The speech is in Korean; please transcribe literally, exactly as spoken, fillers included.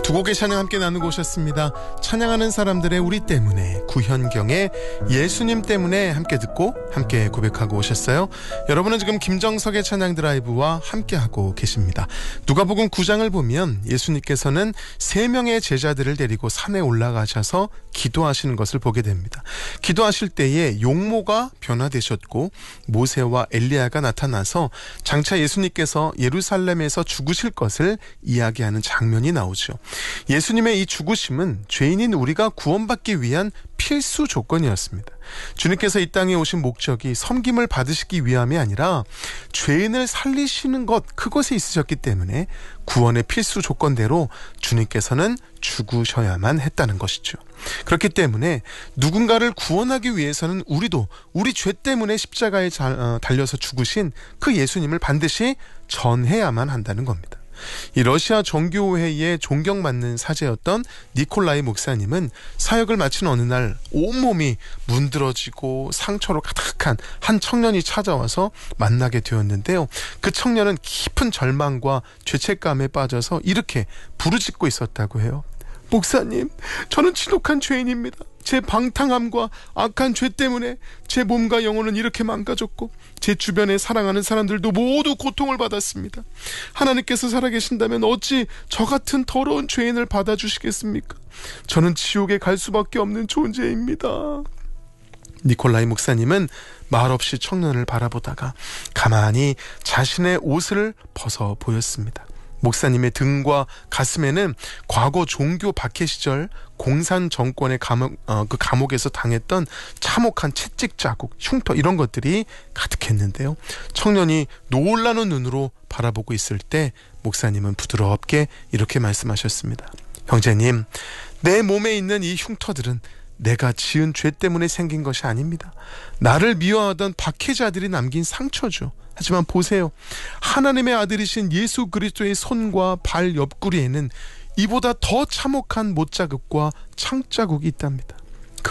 두 곡의 찬양 함께 나누고 오셨습니다. 찬양하는 사람들의 우리 때문에, 구현경의 예수님 때문에 함께 듣고 함께 고백하고 오셨어요. 여러분은 지금 김정석의 찬양 드라이브와 함께하고 계십니다. 누가복음 구 장을 보면 예수님께서는 세 명의 제자들을 데리고 산에 올라가셔서 기도하시는 것을 보게 됩니다. 기도하실 때에 용모가 변화되셨고 모세와 엘리야가 나타나서 장차 예수님께서 예루살렘에서 죽으실 것을 이야기하는 장면이 나오죠. 예수님의 이 죽으심은 죄인인 우리가 구원받기 위한 필수 조건이었습니다. 주님께서 이 땅에 오신 목적이 섬김을 받으시기 위함이 아니라 죄인을 살리시는 것, 그것에 있으셨기 때문에 구원의 필수 조건대로 주님께서는 죽으셔야만 했다는 것이죠. 그렇기 때문에 누군가를 구원하기 위해서는 우리도 우리 죄 때문에 십자가에 달려서 죽으신 그 예수님을 반드시 전해야만 한다는 겁니다. 이 러시아 정교회의 존경받는 사제였던 니콜라이 목사님은 사역을 마친 어느 날 온몸이 문드러지고 상처로 가득한 한 청년이 찾아와서 만나게 되었는데요. 그 청년은 깊은 절망과 죄책감에 빠져서 이렇게 부르짖고 있었다고 해요. 목사님, 저는 지독한 죄인입니다. 제 방탕함과 악한 죄 때문에 제 몸과 영혼은 이렇게 망가졌고 제 주변에 사랑하는 사람들도 모두 고통을 받았습니다. 하나님께서 살아계신다면 어찌 저 같은 더러운 죄인을 받아주시겠습니까? 저는 지옥에 갈 수밖에 없는 존재입니다. 니콜라이 목사님은 말없이 청년을 바라보다가 가만히 자신의 옷을 벗어 보였습니다. 목사님의 등과 가슴에는 과거 종교 박해 시절 공산 정권의 감옥, 어, 그 감옥에서 당했던 참혹한 채찍 자국, 흉터 이런 것들이 가득했는데요. 청년이 놀라는 눈으로 바라보고 있을 때 목사님은 부드럽게 이렇게 말씀하셨습니다. 형제님, 내 몸에 있는 이 흉터들은 내가 지은 죄 때문에 생긴 것이 아닙니다. 나를 미워하던 박해자들이 남긴 상처죠. 하지만 보세요. 하나님의 아들이신 예수 그리스도의 손과 발 옆구리에는 이보다 더 참혹한 못자국과 창자국이 있답니다.